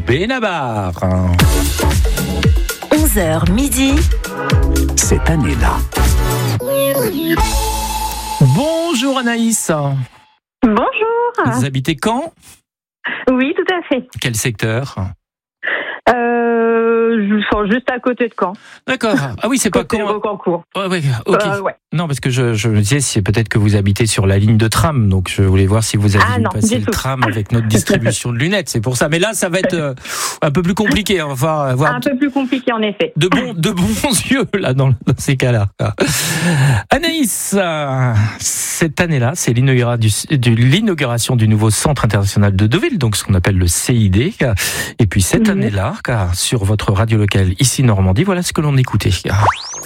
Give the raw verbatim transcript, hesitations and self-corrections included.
Benabar. onze heures midi. Cette année-là. Bonjour Anaïs. Bonjour. Vous habitez Caen ? Oui, tout à fait. Quel secteur ? Euh, je sors juste à côté de Caen. D'accord. Ah oui, c'est pas Côté Caen. Rocancourt. Ouais, ouais, ok. Euh, ouais. Non, parce que je, je me disais, c'est peut-être que vous habitez sur la ligne de tram, donc je voulais voir si vous aviez Ah vu non, passer du le tout. tram avec notre distribution de lunettes. C'est pour ça. Mais là, ça va être euh, un peu plus compliqué. On va avoir Un peu plus compliqué, en effet. de bons, de bons yeux là dans, dans ces cas-là. Anaïs, euh, cette année-là, c'est l'inauguration du, du, l'inauguration du nouveau centre international de Deauville, donc ce qu'on appelle le C I D. Et puis cette Mhm. année-là, sur votre radio locale ici Normandie, voilà ce que l'on écoutait.